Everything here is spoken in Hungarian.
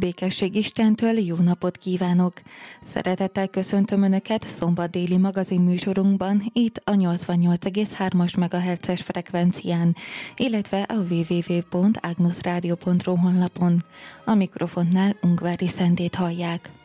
Békesség Istentől, jó napot kívánok! Szeretettel köszöntöm Önöket szombat déli magazin műsorunkban, itt a 88,3-as MHz-es frekvencián, illetve a www.agnosradio.ru honlapon. A mikrofonnál Ungvári Szentét hallják.